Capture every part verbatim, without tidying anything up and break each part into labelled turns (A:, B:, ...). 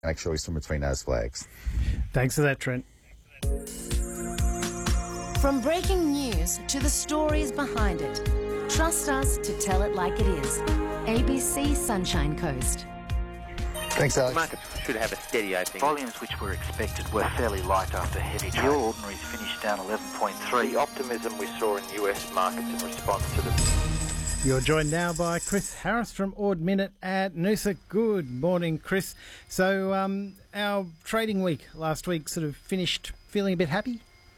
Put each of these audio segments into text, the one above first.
A: Make sure we swim between those flags.
B: Thanks for that, Trent.
C: From breaking news to the stories behind it, trust us to tell it like it is. A B C Sunshine Coast.
A: Thanks, Alex.
D: Markets should have a steady opening.
E: Volumes which were expected were fairly light after heavy trade. The ordinaries finished down eleven point three.
D: The optimism we saw in U S markets in response to the...
B: You're joined now by Chris Harris from Ord Minute at Noosa. Good morning, Chris. So um, our trading week last week sort of finished feeling a bit happy?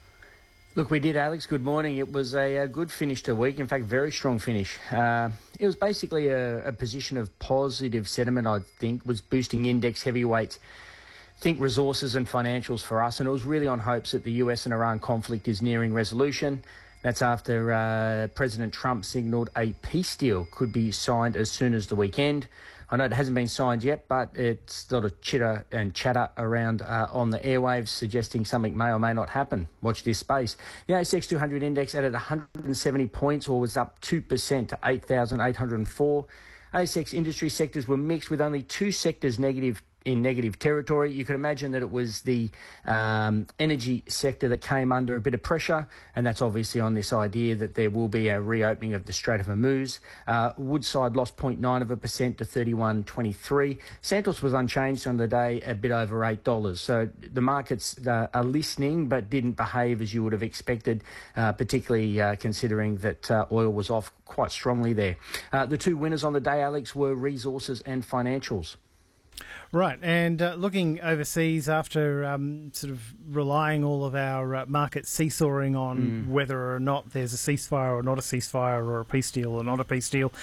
F: Look, we did, Alex. Good morning. It was a, a good finish to the week. In fact, very strong finish. Uh, it was basically a, a position of positive sentiment, I think, was boosting index heavyweights. Think resources and financials for us, and it was really on hopes that the U S and Iran conflict is nearing resolution. That's after uh, President Trump signalled a peace deal could be signed as soon as the weekend. I know it hasn't been signed yet, but it's a lot of chitter and chatter around uh, on the airwaves suggesting something may or may not happen. Watch this space. The A S X two hundred index added one hundred seventy points, or was up two percent to eight thousand eight hundred four. A S X industry sectors were mixed, with only two sectors negative in negative territory. You can imagine that it was the um, energy sector that came under a bit of pressure, and that's obviously on this idea that there will be a reopening of the Strait of Hormuz. Uh, Woodside lost zero point nine of a percent to thirty-one twenty-three. Santos was unchanged on the day, a bit over eight dollars. So the markets uh, are listening, but didn't behave as you would have expected, uh, particularly uh, considering that uh, oil was off quite strongly there. Uh, the two winners on the day, Alex, were resources and financials.
B: Right, and uh, looking overseas after um, sort of relying all of our uh, markets seesawing on mm. whether or not there's a ceasefire or not a ceasefire, or a peace deal or not a peace deal,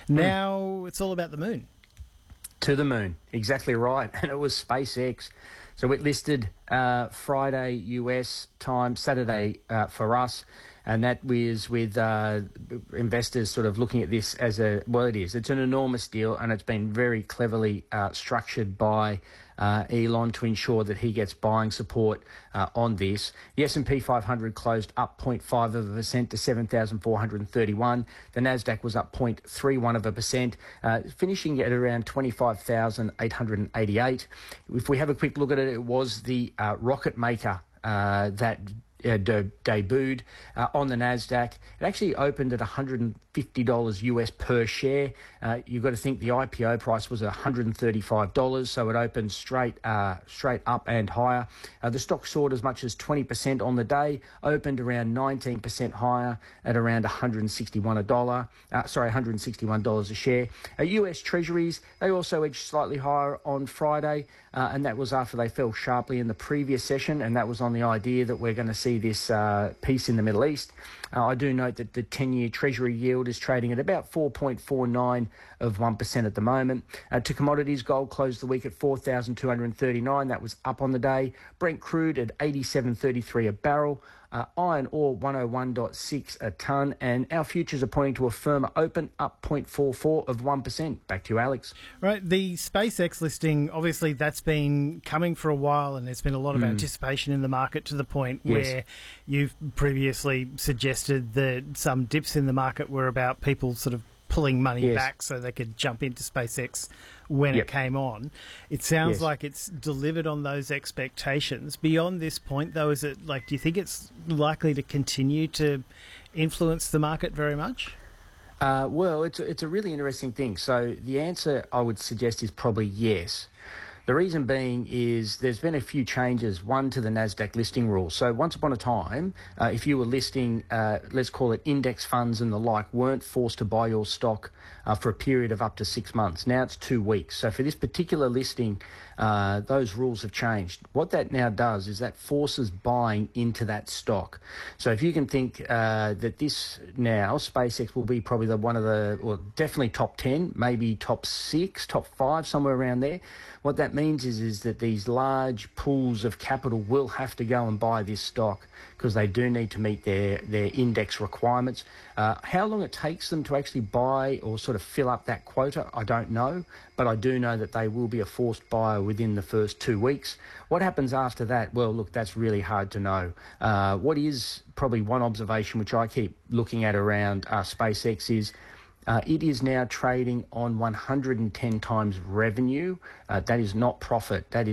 B: now mm. it's all about the moon.
F: To the moon, exactly right, and it was SpaceX. So it listed uh, Friday U S time, Saturday uh, for us. And that was with uh, investors sort of looking at this as a, well, it is. It's an enormous deal, and it's been very cleverly uh, structured by uh, Elon to ensure that he gets buying support uh, on this. The S and P five hundred closed up zero point five of a percent to seven thousand four hundred thirty-one. The Nasdaq was up zero point three one of a percent, uh, finishing at around twenty-five thousand eight hundred eighty-eight. If we have a quick look at it, it was the uh, rocket maker uh, that Uh, de- debuted uh, on the Nasdaq. It actually opened at one hundred fifty dollars U S per share. Uh, you've got to think the I P O price was one hundred thirty-five dollars, so it opened straight uh, straight up and higher. Uh, the stock soared as much as twenty percent on the day, opened around nineteen percent higher at around one hundred sixty-one dollars a dollar. Uh, sorry, one hundred sixty-one dollars a share. Uh, U S Treasuries, they also edged slightly higher on Friday, uh, and that was after they fell sharply in the previous session, and that was on the idea that we're going to see this uh, peace in the Middle East. Uh, I do note that the ten-year Treasury yield is trading at about four point four nine of one percent at the moment. Uh, to commodities, gold closed the week at four thousand two hundred thirty-nine. That was up on the day. Brent crude at eighty-seven thirty-three a barrel. Uh, iron ore one oh one point six a tonne, and our futures are pointing to a firmer open, up zero point four four of one percent. Back to you, Alex.
B: Right, the SpaceX listing, obviously that's been coming for a while, and there's been a lot of mm. anticipation in the market, to the point yes. where you've previously suggested that some dips in the market were about people sort of pulling money yes. back so they could jump into SpaceX when yep. it came on. It sounds yes. like it's delivered on those expectations. Beyond this point, though, is it like, do you think it's likely to continue to influence the market very much?
F: Uh, well, it's a, it's a really interesting thing. So the answer I would suggest is probably yes. The reason being is there's been a few changes, one to the Nasdaq listing rules. So once upon a time, uh, if you were listing, uh, let's call it index funds and the like, weren't forced to buy your stock uh, for a period of up to six months. Now it's two weeks. So for this particular listing, uh, those rules have changed. What that now does is that forces buying into that stock. So if you can think uh, that this now, SpaceX will be probably the one of the, well, definitely top ten, maybe top six, top five, somewhere around there. What that means is, is that these large pools of capital will have to go and buy this stock because they do need to meet their, their index requirements. Uh, how long it takes them to actually buy or sort of fill up that quota, I don't know, but I do know that they will be a forced buyer within the first two weeks. What happens after that? Well, look, that's really hard to know. Uh, what is probably one observation which I keep looking at around uh, SpaceX is Uh, it is now trading on one hundred ten times revenue. Uh, that is not profit. That is